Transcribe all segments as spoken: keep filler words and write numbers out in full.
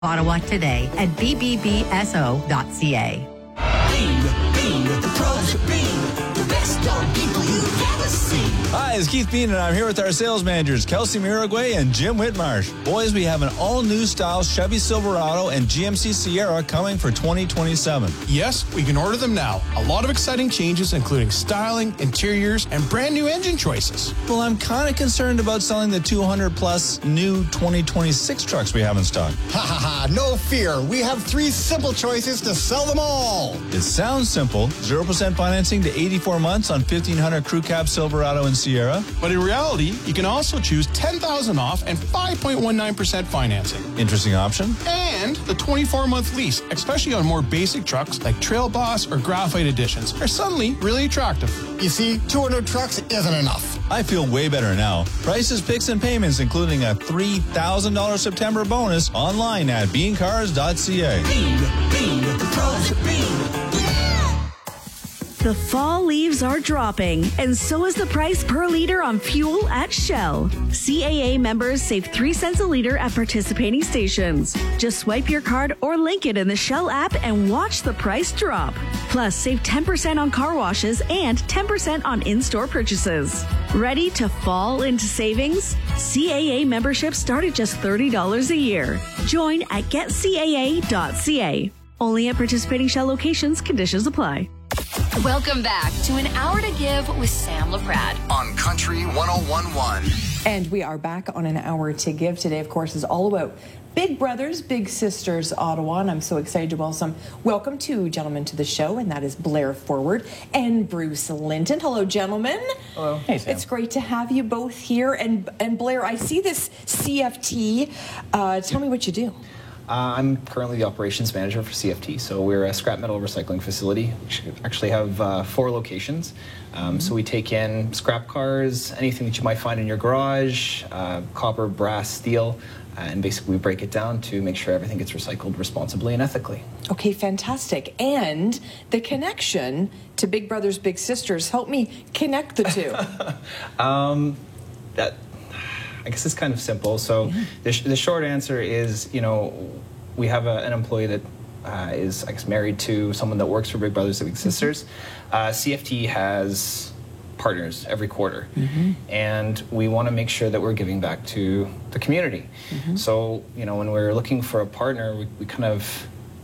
Ottawa today at b b b s o dot c a. Beam, Beam, the pros at Beam, the best dog people you've ever seen. Hi, it's Keith Bean, and I'm here with our sales managers, Kelsey Miragway and Jim Whitmarsh. Boys, we have an all-new style Chevy Silverado and G M C Sierra coming for twenty twenty-seven. Yes, we can order them now. A lot of exciting changes, including styling, interiors, and brand new engine choices. Well, I'm kind of concerned about selling the two hundred plus new twenty twenty-six trucks we have in stock. Ha ha ha, no fear. We have three simple choices to sell them all. It sounds simple. zero percent financing to eighty-four months on fifteen hundred Crew Cab Silverado and Sierra. But in reality, you can also choose ten thousand dollars off and five point one nine percent financing. Interesting option. And the twenty-four month lease, especially on more basic trucks like Trail Boss or Graphite Editions, are suddenly really attractive. You see, two hundred trucks isn't enough. I feel way better now. Prices, picks, and payments, including a three thousand dollars September bonus, online at bean cars dot c a. Beam, Beam, the pros at Beam. The fall leaves are dropping, and so is the price per liter on fuel at Shell. C A A members save three cents a liter at participating stations. Just swipe your card or link it in the Shell app and watch the price drop. Plus, save ten percent on car washes and ten percent on in-store purchases. Ready to fall into savings? C A A membership start at just thirty dollars a year. Join at get c a a dot c a. Only at participating Shell locations. Conditions apply. Welcome back to An Hour to Give with Sam LaPrade on Country one oh one point one. And we are back on An Hour to Give. Today, of course, is all about Big Brothers, Big Sisters Ottawa, and I'm so excited to welcome, welcome two gentlemen to the show, and that is Blair Forward and Bruce Linton. Hello, gentlemen. Hello. Hey, Sam. It's great to have you both here. And, and Blair, I see this C F T. Uh, tell me what you do. Uh, I'm currently the operations manager for C F T. So we're a scrap metal recycling facility. We actually have uh, four locations. Um, mm-hmm. So we take in scrap cars, anything that you might find in your garage, uh, copper, brass, steel, and basically we break it down to make sure everything gets recycled responsibly and ethically. Okay, fantastic. And the connection to Big Brothers, Big Sisters, help me connect the two. um, that... I guess it's kind of simple. So yeah. the, sh the short answer is, you know, we have a, an employee that uh, is, I guess, married to someone that works for Big Brothers Big Sisters. Mm-hmm. uh, C F T has partners every quarter, mm-hmm. and we want to make sure that we're giving back to the community. Mm-hmm. So, you know, when we're looking for a partner, we, we kind of,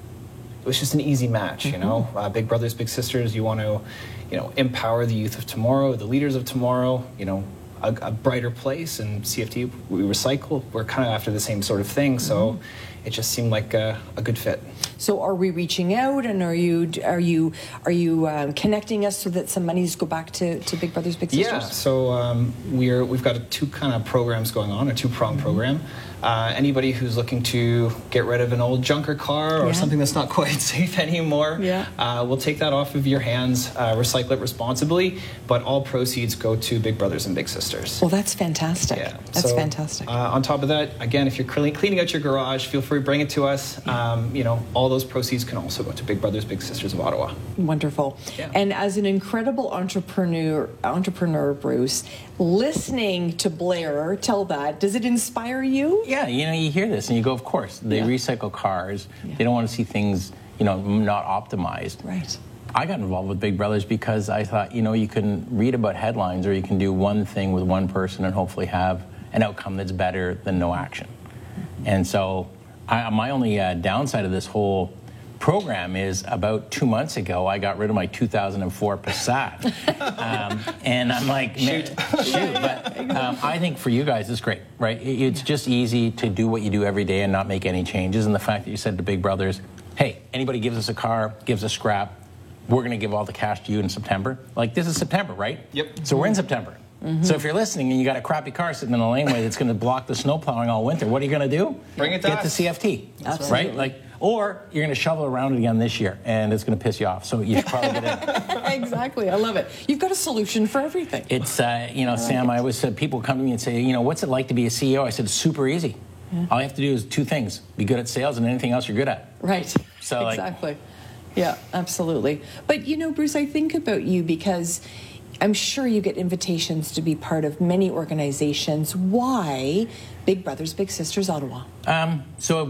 it was just an easy match, mm-hmm. you know. Uh, Big Brothers Big Sisters, you want to, you know, empower the youth of tomorrow, the leaders of tomorrow, you know, A, a brighter place, and C F T, we recycle, we're kind of after the same sort of thing, so mm-hmm. it just seemed like a, a good fit. So are we reaching out, and are you are you are you um, connecting us so that some monies go back to, to Big Brothers Big Sisters? Yeah, so um, we're we've got a two kind of programs going on, a two-pronged mm-hmm. program. Uh, anybody who's looking to get rid of an old junker car or yeah. something that's not quite safe anymore, yeah. uh, we'll take that off of your hands, uh, recycle it responsibly, but all proceeds go to Big Brothers and Big Sisters. Well, that's fantastic. Yeah. That's so, fantastic. Uh, on top of that, again, if you're cleaning, cleaning out your garage, feel free to bring it to us. Yeah. Um, you know, all those proceeds can also go to Big Brothers Big Sisters of Ottawa. Wonderful. Yeah. And as an incredible entrepreneur, entrepreneur, Bruce, listening to Blair tell that, does it inspire you? Yeah, you know, you hear this and you go, of course, they yeah. recycle cars. Yeah. They don't want to see things, you know, not optimized. Right. I got involved with Big Brothers because I thought, you know, you can read about headlines or you can do one thing with one person and hopefully have an outcome that's better than no action. Mm-hmm. And so I, my only uh, downside of this whole program is about two months ago, I got rid of my two thousand four Passat. um, and I'm like, shoot, shoot. But um, I think for you guys, it's great, right? It's just easy to do what you do every day and not make any changes. And the fact that you said to Big Brothers, hey, anybody gives us a car, gives us scrap, we're going to give all the cash to you in September. Like, this is September, right? Yep. So we're in September. Mm-hmm. So if you're listening and you got a crappy car sitting in the laneway that's going to block the snow plowing all winter, what are you going to do? Bring it to Get us. the C F T, Absolutely. Right? Like, or you're going to shovel around it again this year, and it's going to piss you off. So you should probably get in. Exactly. I love it. You've got a solution for everything. It's, uh, you know, I Sam, like I always said, people come to me and say, you know, what's it like to be a C E O? I said, it's super easy. Yeah. All you have to do is two things. Be good at sales and anything else you're good at. Right. So, exactly. Like, yeah, absolutely. But, you know, Bruce, I think about you because I'm sure you get invitations to be part of many organizations. Why Big Brothers Big Sisters Ottawa? Um, so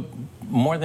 more than